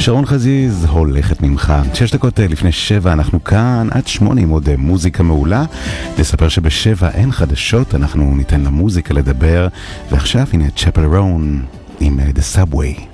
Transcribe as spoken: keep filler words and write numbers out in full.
שרון חזיז, הולכת ממך. שש דקות לפני שבע, אנחנו כאן עד שמונה עם עוד מוזיקה מעולה. נספר שבשבע אין חדשות, אנחנו ניתן למוזיקה לדבר. ועכשיו הנה צ'פל רון עם The Subway.